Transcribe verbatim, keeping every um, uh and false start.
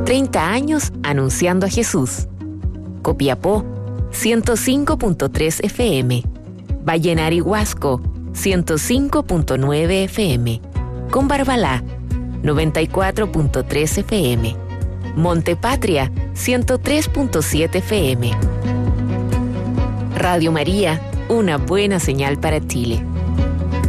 treinta años anunciando a Jesús. Copiapó, ciento cinco punto tres F M. Vallenar y Huasco, ciento cinco punto nueve F M. Combarbalá, noventa y cuatro punto tres F M. Montepatria, ciento tres punto siete F M. Radio María, una buena señal para Chile.